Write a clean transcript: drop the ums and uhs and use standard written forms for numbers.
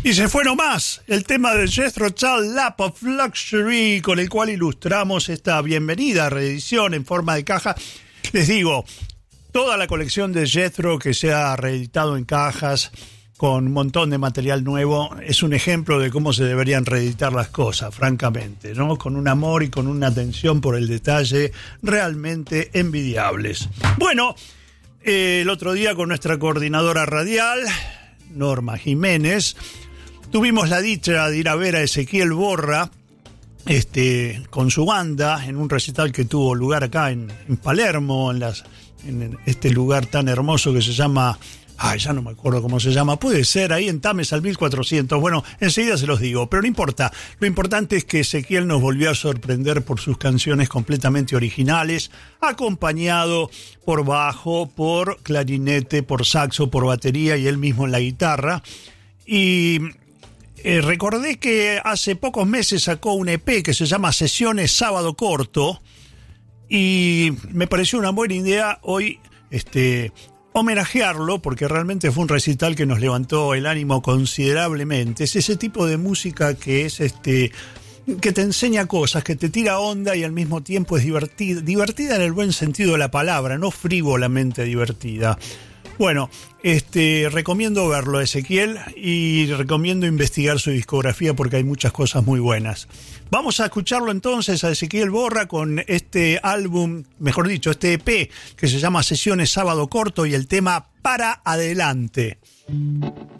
Y se fue nomás el tema de Jethro Tull, Lap of Luxury, con el cual ilustramos esta bienvenida reedición en forma de caja. Les digo, toda la colección de Jethro que se ha reeditado en cajas con un montón de material nuevo es un ejemplo de cómo se deberían reeditar las cosas, francamente, ¿no? Con un amor y con una atención por el detalle realmente envidiables. Bueno, el otro día con nuestra coordinadora radial, Norma Jiménez, tuvimos la dicha de ir a ver a Ezequiel Borra con su banda en un recital que tuvo lugar acá en Palermo, en este lugar tan hermoso que se llama... ya no me acuerdo cómo se llama. Puede ser ahí en Tames al 1400. Bueno, enseguida se los digo, pero no importa. Lo importante es que Ezequiel nos volvió a sorprender por sus canciones completamente originales, acompañado por bajo, por clarinete, por saxo, por batería y él mismo en la guitarra. Y recordé que hace pocos meses sacó un EP que se llama Sesiones Sábado Corto y me pareció una buena idea hoy homenajearlo, porque realmente fue un recital que nos levantó el ánimo considerablemente. Es ese tipo de música que es que te enseña cosas, que te tira onda y al mismo tiempo es divertida en el buen sentido de la palabra, no frívolamente divertida. Bueno, recomiendo verlo, Ezequiel, y recomiendo investigar su discografía porque hay muchas cosas muy buenas. Vamos a escucharlo entonces a Ezequiel Borra con este álbum, mejor dicho, este EP que se llama Sesiones Sábado Corto y el tema Para Adelante.